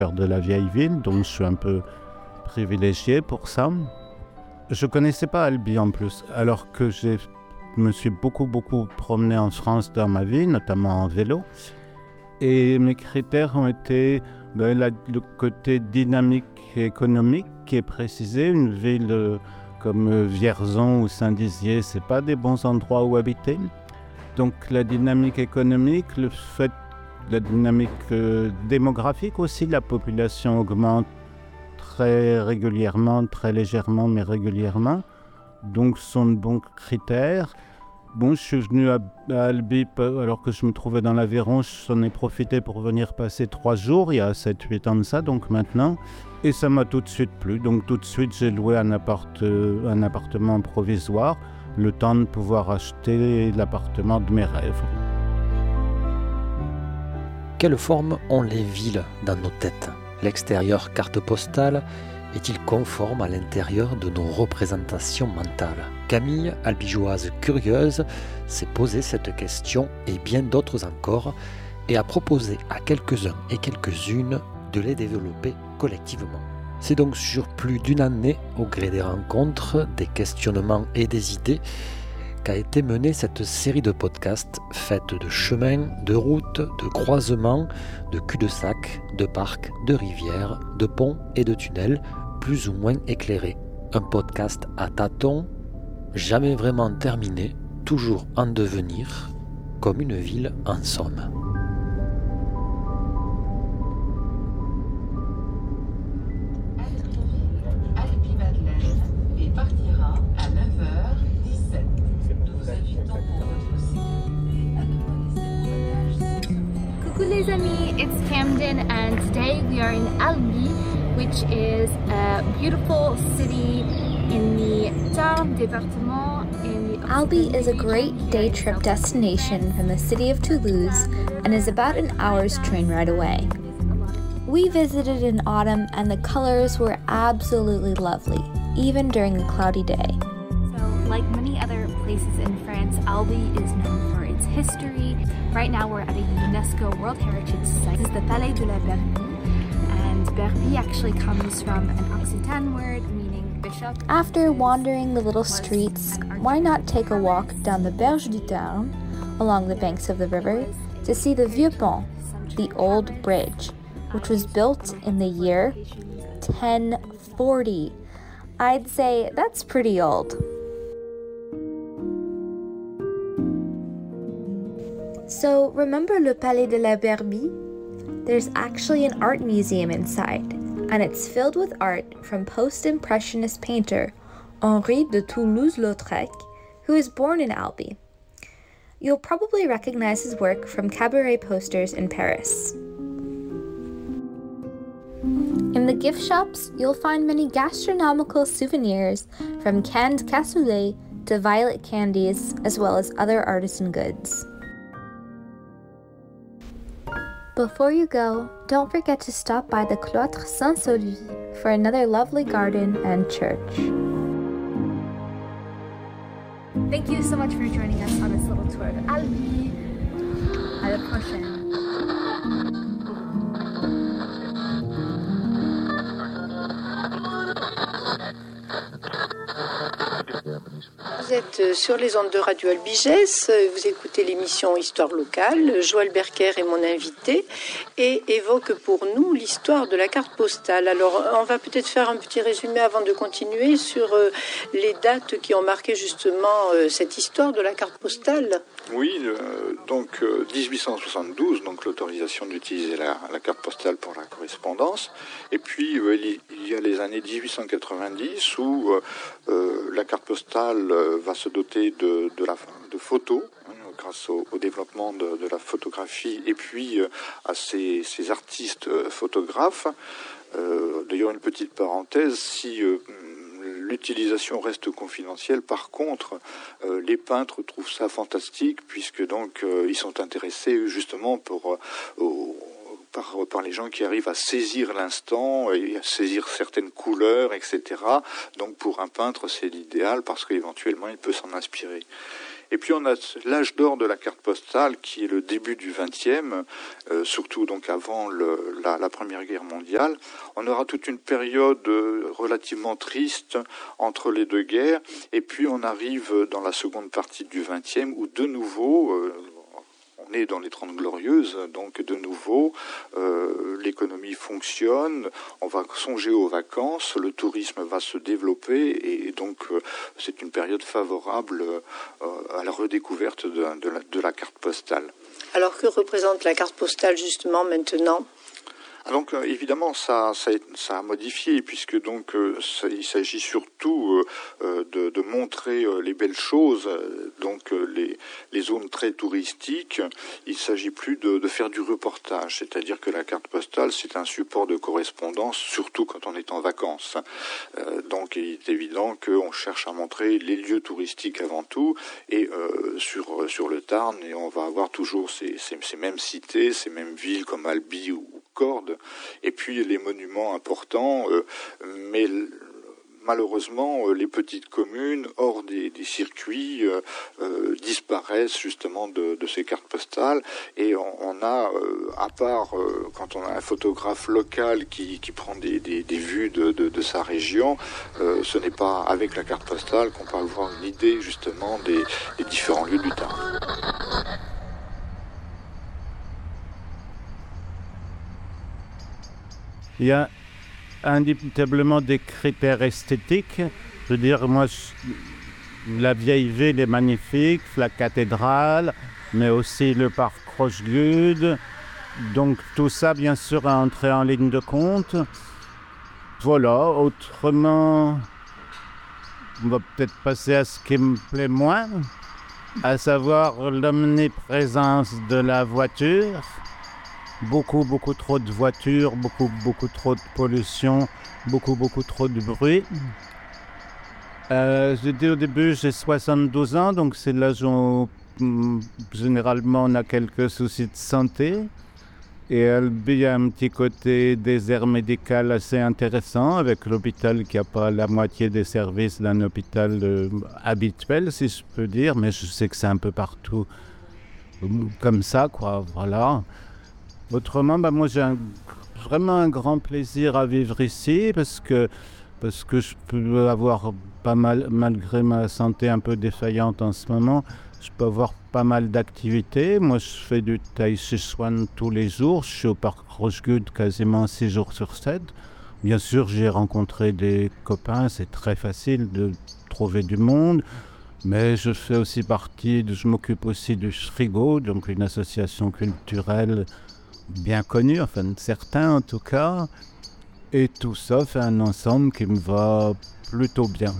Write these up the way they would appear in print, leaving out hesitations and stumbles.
de la vieille ville, donc je suis un peu privilégié pour ça. Je ne connaissais pas Albi en plus, alors que je me suis beaucoup promené en France dans ma vie, notamment en vélo. Et mes critères ont été le côté dynamique et économique qui est précisé. Une ville comme Vierzon ou Saint-Dizier, ce n'est pas des bons endroits où habiter. Donc la dynamique économique, la dynamique démographique aussi, la population augmente très régulièrement, très légèrement, mais régulièrement. Donc ce sont de bons critères. Bon, je suis venu à Albi alors que je me trouvais dans l'Aveyron. J'en ai profité pour venir passer 3 jours, il y a 7-8 ans de ça, donc maintenant. Et ça m'a tout de suite plu. Donc tout de suite, j'ai loué un appartement provisoire, le temps de pouvoir acheter l'appartement de mes rêves. Quelle forme ont les villes dans nos têtes ? L'extérieur carte postale est-il conforme à l'intérieur de nos représentations mentales ? Camille, albigeoise curieuse, s'est posé cette question et bien d'autres encore et a proposé à quelques-uns et quelques-unes de les développer collectivement. C'est donc sur plus d'une année, au gré des rencontres, des questionnements et des idées, qu'a été menée cette série de podcasts faite de chemins, de routes, de croisements, de cul-de-sac, de parcs, de rivières, de ponts et de tunnels, plus ou moins éclairés. Un podcast à tâtons, jamais vraiment terminé, toujours en devenir, comme une ville en somme. Coucou les amis, it's Camden and today we are in Albi, which is a beautiful city in the Tarn département. Albi is a great day trip destination from the city of Toulouse and is about an hour's train ride away. We visited in autumn and the colors were absolutely lovely, even during a cloudy day. So, like many other places in France, Albi is known for its history. Right now we're at a UNESCO World Heritage Site. This is the Palais de la Barbie, and Barbie actually comes from an Occitan word meaning bishop. After wandering the little streets, why not take a walk down the Berge du Tarn, along the banks of the river, to see the Vieux Pont, the old bridge, which was built in the year 1040. I'd say that's pretty old. So, remember Le Palais de la Barbie? There's actually an art museum inside, and it's filled with art from post-impressionist painter Henri de Toulouse-Lautrec, who was born in Albi. You'll probably recognize his work from cabaret posters in Paris. In the gift shops, you'll find many gastronomical souvenirs from canned cassoulet to violet candies, as well as other artisan goods. Before you go, don't forget to stop by the Cloître Saint-Sully for another lovely garden and church. Thank you so much for joining us on this little tour of Albi. À la prochaine. Vous êtes sur les ondes de Radio Albigès, vous écoutez l'émission Histoire locale. Joël Berker est mon invité et évoque pour nous l'histoire de la carte postale. Alors, on va peut-être faire un petit résumé avant de continuer sur les dates qui ont marqué justement cette histoire de la carte postale. Oui, donc 1872, donc l'autorisation d'utiliser la carte postale pour la correspondance. Et puis, il y a les années 1890 où la carte postale va se doter de photos, grâce au développement de la photographie et puis à ces artistes photographes. D'ailleurs, une petite parenthèse, si l'utilisation reste confidentielle, par contre, les peintres trouvent ça fantastique puisque donc ils sont intéressés justement par les gens qui arrivent à saisir l'instant et à saisir certaines couleurs, etc. Donc pour un peintre, c'est l'idéal parce qu'éventuellement, il peut s'en inspirer. Et puis on a l'âge d'or de la carte postale qui est le début du XXe, surtout donc avant la Première Guerre mondiale. On aura toute une période relativement triste entre les deux guerres, et puis on arrive dans la seconde partie du XXe où de nouveau on est dans les 30 Glorieuses, donc de nouveau l'économie fonctionne, on va songer aux vacances, le tourisme va se développer et donc c'est une période favorable à la redécouverte de la carte postale. Alors que représente la carte postale justement maintenant ? Donc évidemment ça a modifié puisque donc il s'agit surtout de montrer les belles choses, donc les zones très touristiques. Il s'agit plus de faire du reportage, c'est-à-dire que la carte postale c'est un support de correspondance, surtout quand on est en vacances. Donc il est évident qu'on cherche à montrer les lieux touristiques avant tout et sur le Tarn, et on va avoir toujours ces mêmes cités, ces mêmes villes comme Albi ou Cordes, et puis les monuments importants, mais malheureusement les petites communes hors des circuits disparaissent justement de ces cartes postales, et on a, à part quand on a un photographe local qui prend des vues de sa région, ce n'est pas avec la carte postale qu'on peut avoir une idée justement des différents lieux du Tarn. Il y a indéniablement des critères esthétiques. Je veux dire, moi, la vieille ville est magnifique, la cathédrale, mais aussi le parc Rochegude. Donc tout ça, bien sûr, a entré en ligne de compte. Voilà, autrement, on va peut-être passer à ce qui me plaît moins, à savoir l'omniprésence de la voiture. Beaucoup trop de voitures, beaucoup trop de pollution, beaucoup trop de bruit. J'ai dit au début, j'ai 72 ans, donc c'est l'âge où généralement on a quelques soucis de santé. Et il y a un petit côté désert médical assez intéressant, avec l'hôpital qui n'a pas la moitié des services d'un hôpital habituel, si je peux dire, mais je sais que c'est un peu partout comme ça, quoi, voilà. Autrement, moi j'ai vraiment un grand plaisir à vivre ici parce que je peux avoir pas mal, malgré ma santé un peu défaillante en ce moment, je peux avoir pas mal d'activités. Moi je fais du Tai Chi Chuan tous les jours, je suis au parc Rochegude quasiment 6 jours sur 7. Bien sûr j'ai rencontré des copains, c'est très facile de trouver du monde. Mais je fais aussi je m'occupe aussi du Shrigo, donc une association culturelle bien connu, enfin certains en tout cas, et tout ça fait un ensemble qui me va plutôt bien.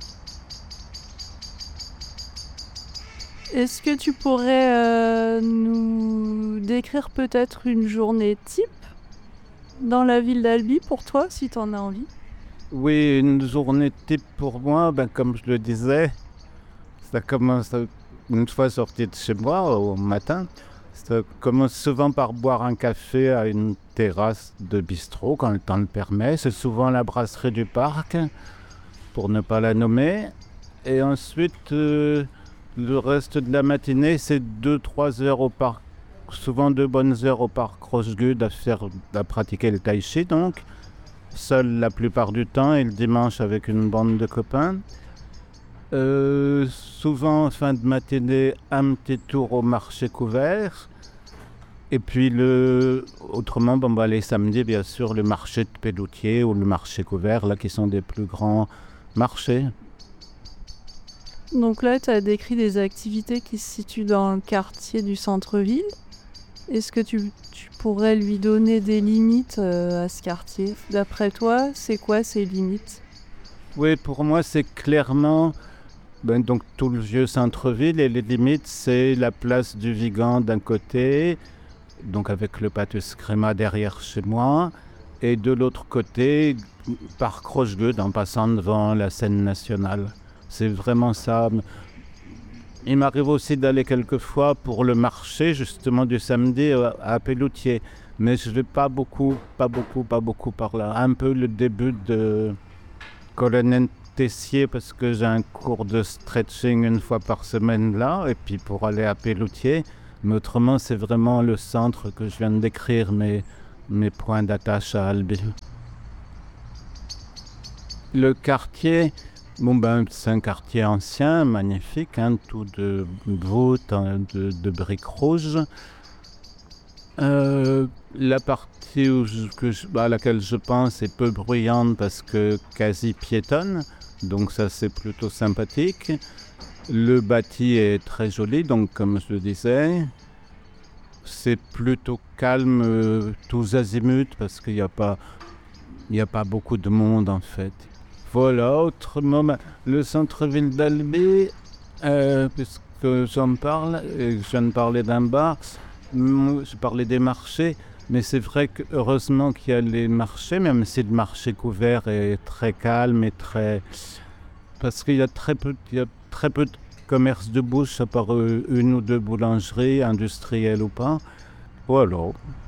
Est-ce que tu pourrais nous décrire peut-être une journée type dans la ville d'Albi pour toi, si tu en as envie ? Oui, une journée type pour moi, comme je le disais, ça commence une fois sorti de chez moi au matin. Ça commence souvent par boire un café à une terrasse de bistrot quand le temps le permet. C'est souvent la brasserie du parc, pour ne pas la nommer. Et ensuite, le reste de la matinée, c'est 2-3 heures au parc. Souvent 2 bonnes heures au parc Rochegude à pratiquer le tai chi, donc. Seul la plupart du temps, et le dimanche avec une bande de copains. Souvent en fin de matinée, un petit tour au marché couvert. Et puis autrement, les samedis, bien sûr, le marché de Pelloutier ou le marché couvert, là qui sont des plus grands marchés. Donc là, tu as décrit des activités qui se situent dans le quartier du centre-ville. Est-ce que tu pourrais lui donner des limites à ce quartier ? D'après toi, c'est quoi ces limites ? Oui, pour moi, c'est clairement donc tout le vieux centre-ville, et les limites, c'est la place du Vigan d'un côté, donc avec le Patus Crema derrière chez moi, et de l'autre côté, parc Rochegude en passant devant la scène nationale. C'est vraiment ça. Il m'arrive aussi d'aller quelquefois pour le marché justement du samedi à Pelloutier, mais je ne vais pas beaucoup par là. Un peu le début de Tessier parce que j'ai un cours de stretching une fois par semaine là, et puis pour aller à Pelloutier. Mais autrement, c'est vraiment le centre que je viens de décrire, mes points d'attache à Albi. Le quartier, c'est un quartier ancien, magnifique, tout de voûte, de briques rouges. La partie à laquelle je pense est peu bruyante parce que quasi piétonne, donc ça c'est plutôt sympathique. Le bâti est très joli, donc comme je le disais, c'est plutôt calme tous azimuts parce qu'il n'y a pas beaucoup de monde en fait. Voilà, autrement, le centre-ville d'Albi, puisque j'en parle, et je viens de parler d'un bar, je parlais des marchés, mais c'est vrai que heureusement qu'il y a les marchés, même si le marché couvert est très calme et parce qu'il y a très peu de commerce de bouche, à part une ou deux boulangeries, industrielles ou pas. Voilà.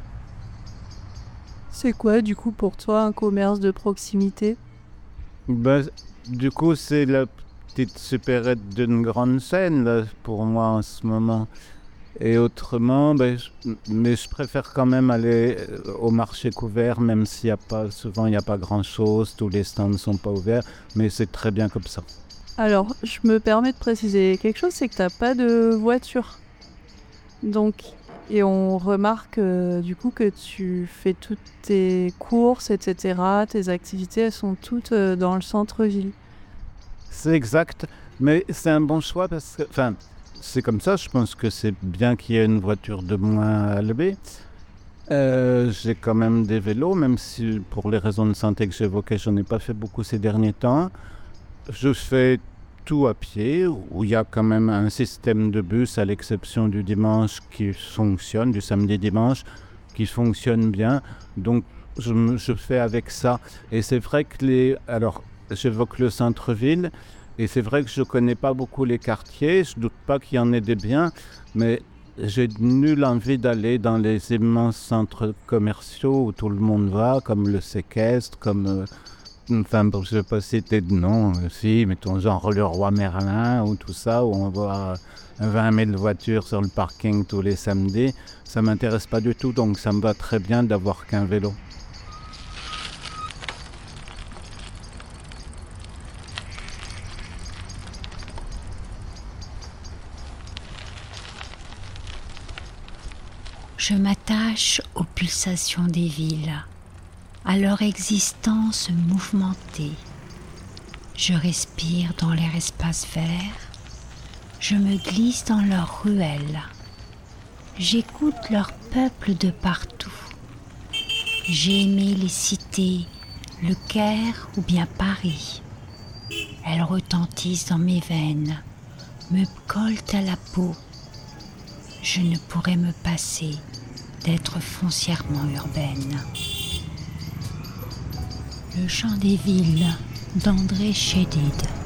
C'est quoi, du coup, pour toi, un commerce de proximité ? Du coup, c'est la petite supérette d'une grande scène, là, pour moi, en ce moment. Et autrement, mais je préfère quand même aller au marché couvert, même s'il n'y a pas, souvent il n'y a pas grand-chose, tous les stands ne sont pas ouverts, mais c'est très bien comme ça. Alors, je me permets de préciser quelque chose, c'est que tu n'as pas de voiture. Donc, et on remarque du coup que tu fais toutes tes courses, etc., tes activités, elles sont toutes dans le centre-ville. C'est exact, mais c'est un bon choix parce que, c'est comme ça, je pense que c'est bien qu'il y ait une voiture de moins à Albi. J'ai quand même des vélos, même si pour les raisons de santé que j'évoquais, j'en ai pas fait beaucoup ces derniers temps. Je fais tout à pied, où il y a quand même un système de bus, à l'exception du dimanche qui fonctionne, du samedi-dimanche, qui fonctionne bien. Donc je fais avec ça. Et c'est vrai que alors j'évoque le centre-ville, et c'est vrai que je ne connais pas beaucoup les quartiers, je ne doute pas qu'il y en ait des biens, mais j'ai nulle envie d'aller dans les immenses centres commerciaux où tout le monde va, comme le Séquestre, comme, je ne vais pas citer de nom, mettons genre le Roi Merlin ou tout ça, où on voit 20 000 voitures sur le parking tous les samedis. Ça ne m'intéresse pas du tout, donc ça me va très bien d'avoir qu'un vélo. Je m'attache aux pulsations des villes, à leur existence mouvementée. Je respire dans leur espace vert, je me glisse dans leurs ruelles. J'écoute leur peuple de partout. J'ai aimé les cités, le Caire ou bien Paris. Elles retentissent dans mes veines, me collent à la peau. Je ne pourrais me passer d'être foncièrement urbaine. Le chant des villes d'André Chédid.